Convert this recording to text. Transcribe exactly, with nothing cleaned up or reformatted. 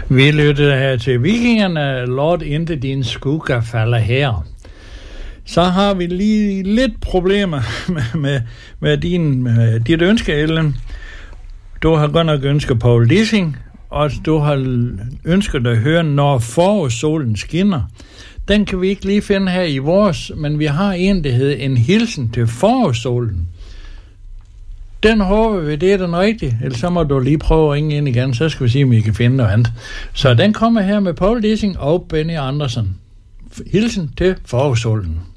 Vi lytter her til Vikingerne, Lord indtil din skugge falder her. Så har vi lige lidt problemer med, med, med, din, med dit ønske, Ellen. Du har godt nok ønsket Paul Dissing, og du har ønsket at høre Når forårssolen skinner. Den kan vi ikke lige finde her i vores, men vi har en, der hedder En hilsen til forårssolen. Den håber vi, det er den rigtige. Ellers så må du lige prøve at ringe ind igen, så skal vi se, om vi kan finde noget andet. Så den kommer her med Paul Dissing og Benny Andersson. Hilsen til forårssolen.